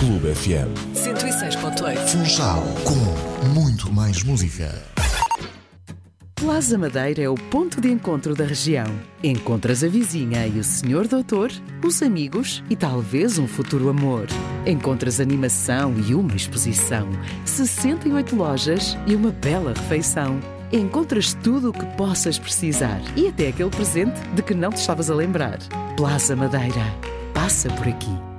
Clube FM. 106.8. Funchal, com muito mais música. Plaza Madeira é o ponto de encontro da região. Encontras a vizinha e o senhor doutor, os amigos e talvez um futuro amor. Encontras animação e uma exposição, 68 lojas e uma bela refeição. Encontras tudo o que possas precisar e até aquele presente de que não te estavas a lembrar. Plaza Madeira. Passa por aqui.